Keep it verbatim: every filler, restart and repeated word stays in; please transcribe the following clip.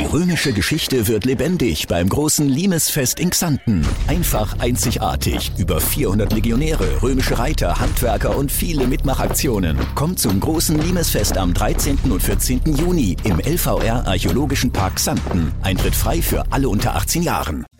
römische Geschichte wird lebendig beim großen Limesfest in Xanten. Einfach einzigartig. Über vierhundert Legionäre, römische Reiter, Handwerker und viele Mitmachaktionen. Kommt zum großen Limesfest am dreizehnten und vierzehnten Juni im L V R Archäologischen Park Xanten. Eintritt frei für alle unter achtzehn Jahren.